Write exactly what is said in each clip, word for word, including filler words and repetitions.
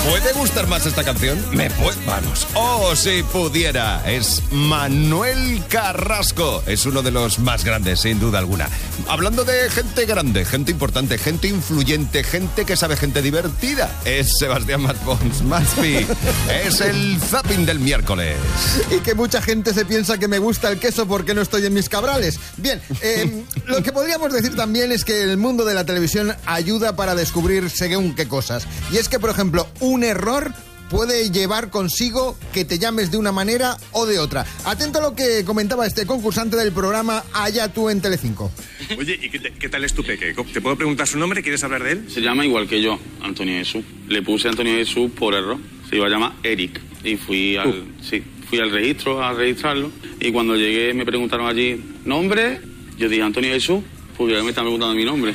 puede gustar más esta canción? Me puede... Vamos. Oh, si pudiera. Es Manuel Carrasco. Es uno de los más grandes, sin duda alguna. Hablando de gente grande, gente importante, gente influyente, gente que sabe, gente divertida. Es Sebastián Maspons. Maspi. Es el zapping del miércoles. Y que mucha gente se piensa que me gusta el queso porque no estoy en mis cabrales. Bien, eh, lo que podríamos decir también es que el mundo de la televisión ayuda para descubrir según qué cosas. Y es que, por ejemplo, un error puede llevar consigo que te llames de una manera o de otra. Atento a lo que comentaba este concursante del programa Allá tú en Telecinco. Oye, ¿y qué, te, qué tal es tu peque? ¿Te puedo preguntar su nombre? ¿Quieres hablar de él? Se llama igual que yo, Antonio Jesús. Le puse Antonio Jesús por error. Se iba a llamar Eric. Y fui al, uh. sí, fui al registro a registrarlo. Y cuando llegué me preguntaron allí, ¿nombre? Yo dije Antonio Jesús, porque me están preguntando mi nombre.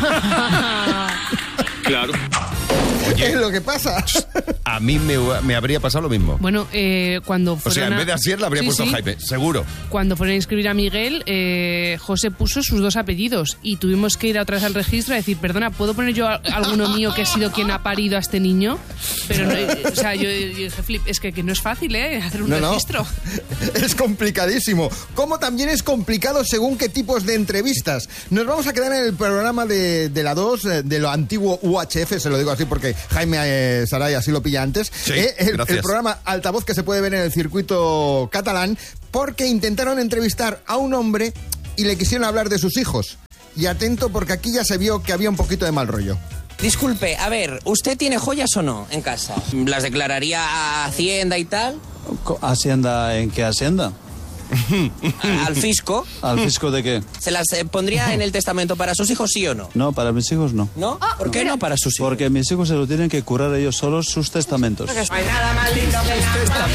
Claro. ¿Qué es lo que pasa? A mí me, me habría pasado lo mismo. Bueno, eh, cuando fueron O sea, en a... vez de Asier le habría sí, puesto sí. Jaime, seguro. Cuando fueron a inscribir a Miguel, eh, José puso sus dos apellidos y tuvimos que ir otra vez al registro a decir, perdona, ¿puedo poner yo a alguno mío que ha sido quien ha parido a este niño? Pero, no, eh, o sea, yo, yo dije, Flip, es que, que no es fácil, ¿eh? Hacer un no, registro. No. Es complicadísimo. Como también es complicado según qué tipos de entrevistas. Nos vamos a quedar en el programa de, de la dos, de lo antiguo U H F, se lo digo así porque Jaime eh, Saray así lo pilla antes. Sí, eh, el, gracias. el programa Altavoz que se puede ver en el circuito catalán, porque intentaron entrevistar a un hombre y le quisieron hablar de sus hijos. Y atento porque aquí ya se vio que había un poquito de mal rollo. Disculpe, a ver, ¿usted tiene joyas o no en casa? ¿Las declararía a Hacienda y tal? ¿Hacienda en qué Hacienda? ¿Al fisco? ¿Al fisco de qué? ¿Se las eh, pondría en el testamento para sus hijos, sí o no? No, para mis hijos no. ¿No? ¿Por qué no para sus hijos? Porque mis hijos se lo tienen que curar ellos solos sus testamentos. No hay nada más lindo que la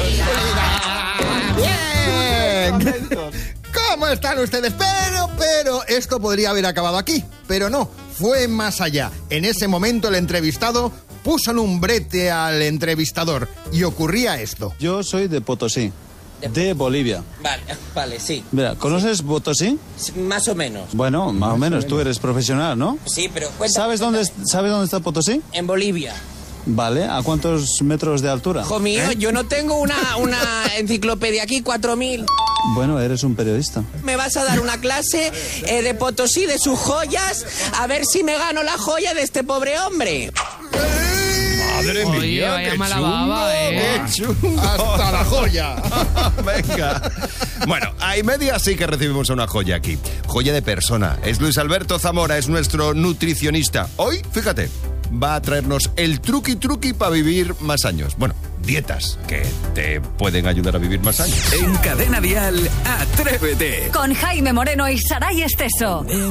familia. ¡Bien! ¿Cómo están ustedes? Pero, pero, esto podría haber acabado aquí. Pero no, fue más allá. En ese momento el entrevistado puso en un brete al entrevistador y ocurría esto. Yo soy de Potosí, de, de Bolivia. Vale, vale, sí. Mira, ¿conoces Potosí? Más o menos. Bueno, más o menos, tú eres profesional, ¿no? Sí, pero cuéntame. ¿Sabes dónde, ¿sabes dónde está Potosí? En Bolivia. Vale, ¿a cuántos metros de altura? Hijo mío, ¿Eh? yo no tengo una, una enciclopedia aquí, cuatro mil. Bueno, eres un periodista. Me vas a dar una clase eh, de Potosí, de sus joyas, a ver si me gano la joya de este pobre hombre. Madre Oye, mía, vaya qué mala chungo, baba, ¿eh? qué chungo. ¡Hasta la joya! Venga. Bueno, a y media sí que recibimos una joya aquí. Joya de persona. Es Luis Alberto Zamora, es nuestro nutricionista. Hoy, fíjate, va a traernos el truqui truqui para vivir más años. Bueno, dietas que te pueden ayudar a vivir más años. En Cadena Dial, Atrévete. Con Jaime Moreno y Saray Esteso.